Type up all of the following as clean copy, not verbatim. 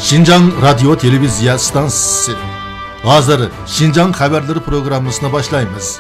Şinjan Radyo Televizya Stansiyası. Hazır Şinjan Haberleri programmasına başlayınız.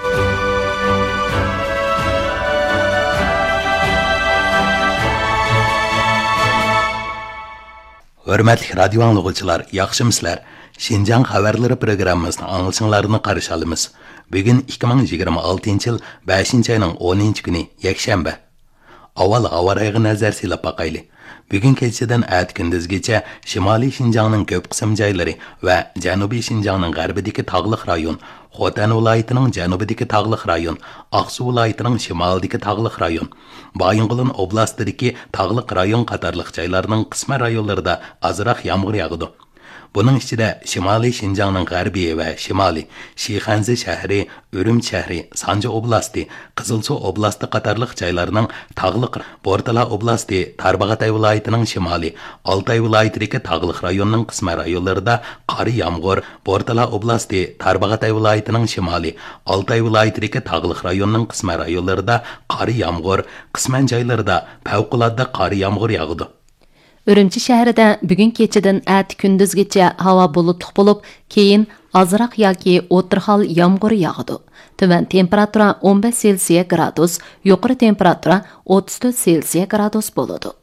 Hörmətli radio anlıqçılar, yaxşımısınızlar? Şinjan Haberleri programmasının anılışınlarını qarşı alımız. Bugün 2026 yıl 5. ayının 10. günü, yakshanba. Avval avarayğı nazar silab baqaylı. Bugün keçeden ət gündüzgece Şimali Şinjanның köp qism joylari ve Janubiy Şinjanның g'arbidagi tog'liq rayon, Xotan viloyatining janubidagi tog'liq rayon, Aqsu viloyatining shimolidagi tog'liq rayon, Bayınqulin oblastidagi tog'liq rayon qatorliq joylarning qisman rayonlarida azroq yomg'ir yog'di. Bunun içinde Şimali Şinjanның g'arbiy ve Şimali, Şixanzi şəhri, Ürümçi şəhri, Sanca oblasti, Qızılsu oblasti qatarlıq joylarının tağlıq, Bortala oblasti, Tarbağatay viloyatining Şimali, Altay viloyatidagi tağlıq rayonning qisman rayonlarida qor yomg'ir, Bortala oblasti, Tarbağatay viloyatining Şimali, Altay viloyatidagi tağlıq rayonning qisman rayonlarida qor yomg'ir, qisman joylarda favqulodda qor yomg'ir yog'di. Ürümçi şəhərində bugün keçidən ət gündüzgəcə hava bulutluq olub, keyin azraq yoki o'tirxal yağmur yağdı. Tövən temperatura 15 Selsiya gradus, yuqori temperatura 34 Selsiya gradus boludu.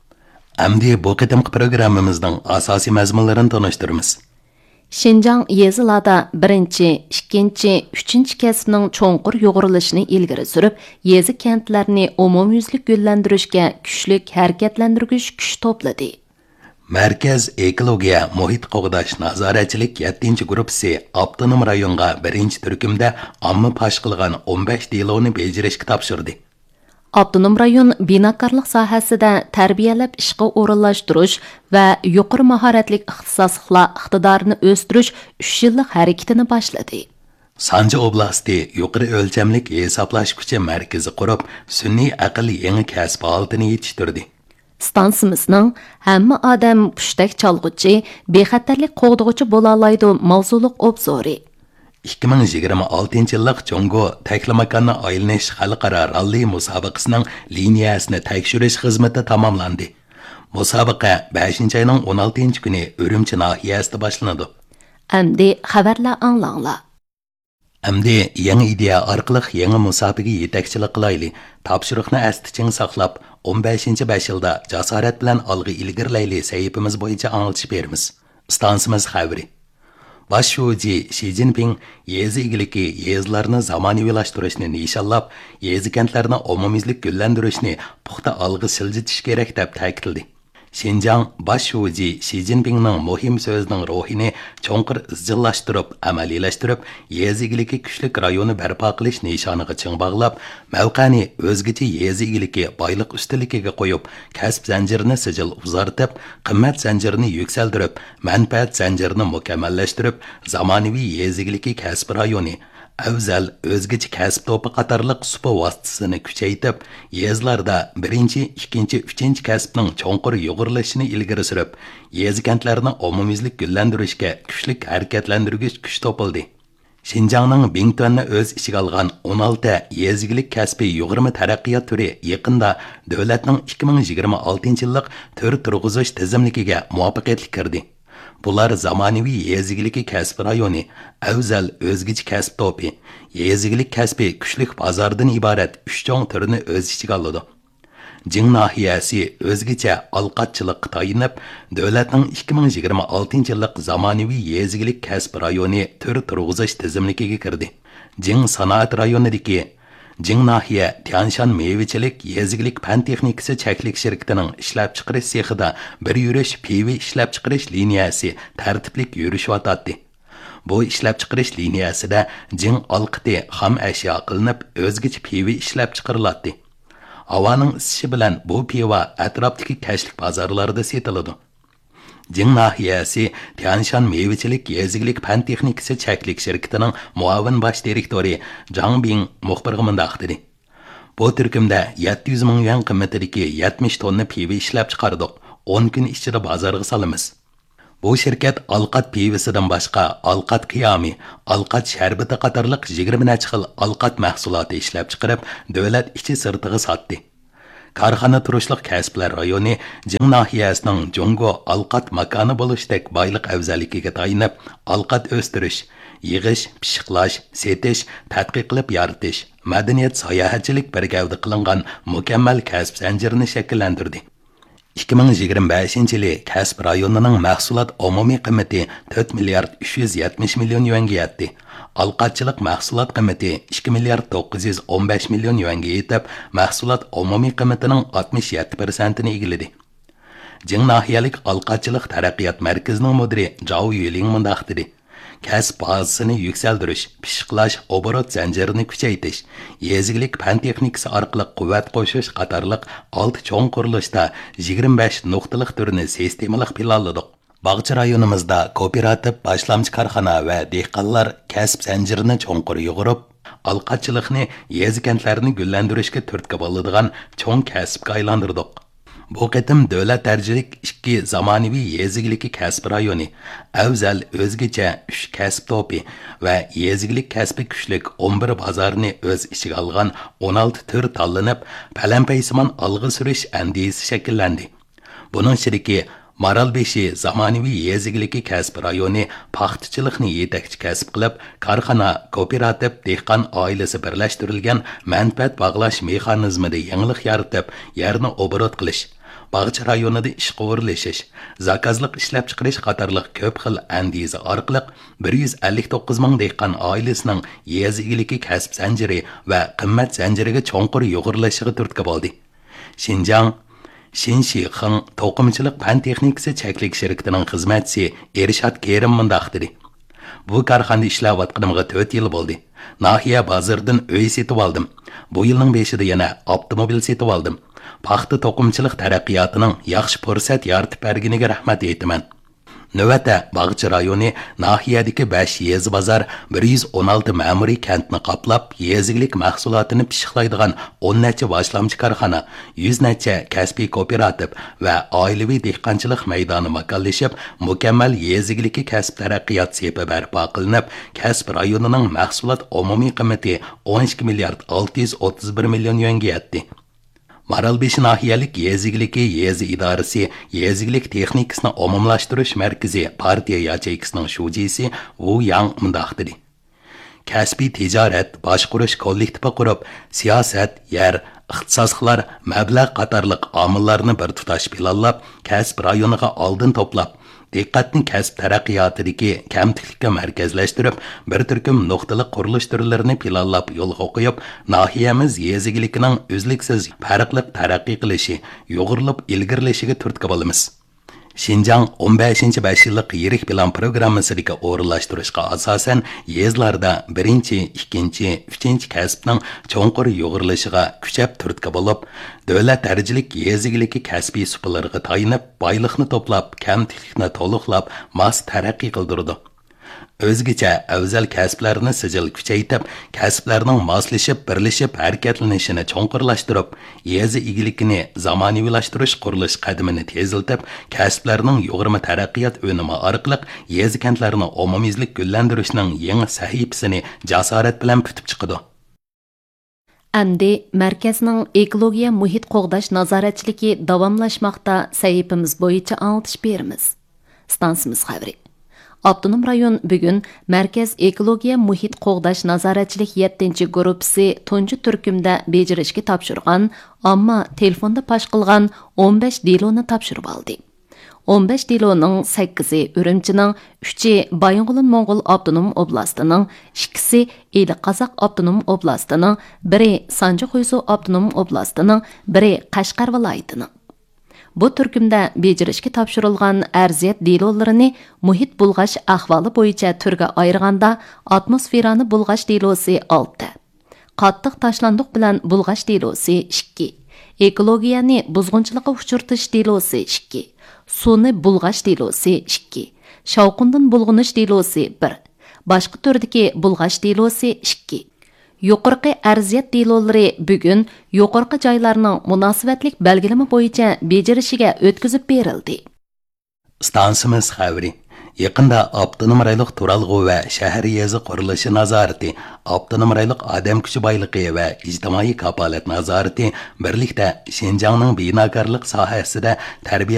Əmdi bu qitimqi programmamızın asasi məzmunlarını tanıştırırız. Şinjan yezilada 1-ci, 2-ci, 3-ci kəsbinin çoğunqur yoğuruluşunu ilgiri sürüb, yezi kentlərini umumyüzlük güllendirişkə küçlük hərəkətləndirgüç küç topladı. Mərkəz Ekologiya Muhit Qoğdaş Nazaretçilik 7-ci qrupsi Abdunum rayonğa 1-ci türkümdə amma paş qılğan 15 delonu becirişki tapşırdı. Abdunum rayon binakarlıq sahəsində tərbiyələb işqə orunlaşdırış və yuqori maharatlik ixtisaslıqlar iqtidarını östürüş 3 yıllık hərəkətini başladı. Sanca oblasti yuqori ölçəmlik hesablashkuchi mərkəzi qurub, sünni aql yangi kasb altını yetiştirdi. Stansımızın həmmə adam püştək çalğıcı, bexətərlik qoğduğucu bolalaydı mavzuluq obzori. 2026 yıllık Congo Təklamakanı aylanish xalqaro ralli musobaqasining liniyasini tekshirish xizmati tamamlandı. Musobaqa 5 ayning 16 günü Ürümçi nahiyasida boshlanadi. Əmdi xəbərlər anlanglar. Əmdi yangi ideya orqali yangi musobaqaga yetakchilik qilayli. Topshiriqni astichin saqlab 15 5 yilda jasorat bilan olg'a ilgirlayli sahifamiz bo'yicha anglitib beramiz. Stansimiz xabari. Baş şuji Xi Jinping yezi igiliki yezlarni zamonaviylashtırishni nishonlab, yezi kentlarni umumiylik gullantirishni puxta olg'a siljitish kerak deb ta'kidladi. Şinjan baş şuji Xi Jinpingning muhim so'zining ruhini cho'nqir izchillashtirib, amaliylashtırib, yezi igiliki kuchlik rayoni barpo qilish nishoniga ching bog'lab, mavqani o'zgacha yezi igiliki boyliq ustiligiga qo'yib, kasb zanjirini sijil uzartib, qimmat zanjirini yuksaltirib, manfaat zanjirini mukammallashtirib, zamonaviy yezi igiliki kasb rayoni Avzal o'zgacha kasb to'pi qatorliq supa vositasini kuchaytirib, yezlarda 1-chi, 2-chi, 3-chi kasbning cho'nqur yo'g'rilishini ilgari surib, yez kentlarni umumiylik gullantirishga kuchlik harakatlantirgich kuch topildi. Şinjanның Bingtuanni o'z ichiga olgan 16 yezigilik kasbiy yo'g'irma taraqqiyot turi yaqinda davlatning 2026 yillik tur turg'izish tizimligiga muvaffaqiyatli kirdi. Bular zamonaviy yezigiliki kasb rayoni, Avzal o'zgacha kasb to'pi, yezigilik kasbi kuchlik bozordan iborat 3 cho'ng turini o'z ichiga oladi. Jing nahiyasi o'zgacha alqatchilikqa tayinib, davlatning 2026 yillik zamonaviy yezigilik kasb rayoni tur turg'izish tizimligiga kirdi. Jing sanoat rayonidagi Jing nahiya Tianshan mevichilik yezigilik fan texnikasi cheklik shirkatining ishlab chiqarish sexida bir yurish PV ishlab chiqarish liniyasi tartiblik yurishyotdi. Bu ishlab chiqarish liniyasida Jing olqiti xam ashyo qilinib, o'zgacha PV ishlab chiqariladi. Havoning isishi bilan bu pivo atrofdagi kashlik bozorlarida sotiladi. Jing nahiyasi Tianshan mevichilik yezigilik fan texnikasi cheklik shirkatining muavin bosh direktori Zhang Bing muxbirga mundaq dedi. Bu turkumda 700 ming yuan qimmatidagi 70 tonna pivo ishlab chiqardik. 10 kun ichida bozorga solamiz. Bu shirkat alqat pivisidan boshqa alqat qiyomi, alqat sharbati qatorliq 20 xil alqat mahsuloti ishlab chiqarib, davlat ichi sirtiga sotdi. Karxana turuşluq kəsblər rayoni Jing nahiyəsinin Jongo alqat makanı bo'lishdak boyliq afzalligiga tayinib, alqat o'stirish, yig'ish, pishiqlash, setish, tadqiq qilib yaratish, madaniyat sayohatchilik bir gavda qilingan mukammal kasb zanjirini shakllantirdi. 2025-yili kasb rayonining mahsulot umumiy qiymati 4 milliard 370 million yuanga yetdi. Alqatchilik mahsulot qiymati 2 milliard 915 million yuanga yetib, mahsulot umumiy qiymatining 67%ni egalladi. Jing nahiyalik alqatchilik taraqqiyot markazining mudiri Zhao Yuling mundaq dedi: Kasb bazasini yükseltirish, pishiqlash, oborot zanjirini kuchaytirish, yezigilik fan texnikasi orqali quvvat qo'shish qatorliq 6 cho'ng qurilishda 25 nuqtaliq turni sistemalik planladik. Bog'cha rayonimizda kooperativ boshlamchi korxona va dehqonlar kasb zanjirini cho'nqur yug'urib, alqatchilikni yezi kentlarni gullantirishga turtki bo'ladigan cho'ng kasbga aylantirdik. Bu qitim davlat darajalik 2 zamonaviy yezigilik kasb rayoni, afzal o'zgacha 3 kasb to'pi va yezigilik kasbi kuchlik 11 bozorni o'z ichiga olgan 16 tur tanlanib, palampaysimon olg'a surish andisi shakllandi. Buning shiriki Maralbeshi zamonaviy yezigilik kasb rayoni paxtachilikni yetakchi kasb qilib, korxona, kooperativ, dehqon oilasi birlashtirilgan manfaat bog'lash mexanizmida yangilik yaratib, yerni oborot qilish, bog'cha rayonida ish qo'rilishish, zakazliq ishlab chiqarish qatorliq ko'p xil andiza orqali 159 ming dehqon oilasining yezigilik kasb zanjiri va qimmat zanjiriga cho'nqur yo'g'irlashiga turtki bo'ldi. Xinjiang Xinshixing to'qimchilik fan texnikasi cheklik shirkatining xizmatchisi Ershad Kerim mundaq dedi: Bu korxonada ishlayotganimga 4 yil bo'ldi. Nahiya bozordan uy setib oldim. Bu yilning 5ida yana avtomobil setib oldim. Paxta to'qimchilik taraqqiyotining yaxshi fursat yaratib berganiga rahmat aytaman. Növətə Bağçı rayoni nahiyadagi 5 yezi bozor 116 ma'muriy kentni qoplab, yezigilik mahsulotini pishiqlaydigan 10 necha boshlamchi korxona, 100 necha kasbiy kooperativ va oilaviy dehqonchilik maydoni makonlashib, mukammal yezigilik kasb taraqqiyot sepi barpo qilinib, kasb rayonining mahsulot umumiy qiymati 12 milliard 631 million yuanga yetdi. Maralbeshi nahiyalik yezigilik yezi idorasi yezigilik texnikasini umumlashtirish markazi partiya yacheykining shujisi Wu Yang mundaq dedi: Kasbiy tijorat, boshqarish kollektivi qurib, siyosat, yer, ixtisoslar, mablag' qatorliq omillarni bir tutash planlab, kasb rayoniga oldin to'plab, diqqatni kasb taraqqiyotidagi kamtiklikka markazlashtirib, bir turkum nuqtali qurilish turlarini planlab yo'lga qo'yib, nahiyamiz yezigiligining uzluksiz farqli taraqqiy qilishi, yo'g'irilib ilgirlashiga turtki bo'lamiz. Xinjiang 15-5 yillik yirik plan programmasidagi o'rinlashtirishga asosan yezlarda 1, 2, 3 kasbning cho'nqur yo'g'irilishiga kuchab turtki bo'lib, davlat darajalik yezigilik kasbiy supalarga tayinib, boyliqni to'plab, kamtiklikni to'liqlab, mas taraqqiy qildirdi. O'zgacha afzal kasblarni sijil kuchaytirib, kasblarning moslashib, birlashib harakatlanishini cho'nqurlashtirib, yezi egiligini zamonaviylashtirish qurilish qadamini teziltib, kasblarning yo'g'irma taraqqiyot o'nimi orqali yezi kentlarini umumiylik gullantirishning yangi sahifasini jasorat bilan putib chiqdi. Әмді мәркәзінің экология мұхит қоғдаш назаратчылығы давамлашмақта сәйіпіміз бойынша аңылтыш беріміз. Stansimiz xəbri. Abdunum rayon bugün Mərkəz Ekologiya Muhit Qoğdaş Nazaratçilik 7-ci qrupsi tuncu türkümdə becirişki tapşırğan, amma telefonda paş qılğan 15 dilonu tapşırıb aldı. 15 dilonun 8-i Ürümçinin, 3-i Bayınqulun Moğol Abdunum Oblastının, 2-si Eli Qazaq Abdunum Oblastının, 1-i Sancı Xuysu Abdunum Oblastının, 1-i Qashqar vilayetining. Bu türkümdə becirişki tapşırılğan ərziyet dilolarini muhit bulğaş ahvalı boyunca türgə ayırğanda atmosferanı bulğaş dilosi 6, qatlıq taşlandıq bilən bulğaş dilosi 2, ekologiyani buzğunçılıqqa uçurtuş dilosi 2, suni bulğaş dilosi 2, şavqundan bulğunuş dilosi 1, başqa türdəki bulğaş dilosi 2. Yuqorqi ərziyet dilolları bugün yuqorqi joylarning munosabatlik belgilama bo'yicha bejirishiga o'tkazib berildi. Stansimiz xavri. Yaqında Avtonom rayonluq turalg'u va shahar yezi qurilishi nazorati, Avtonom rayonluq odam kuchi boyligi va ijtimoiy kafolat nazorati birlikda Shinjongning binokorlik sohasida tarbiya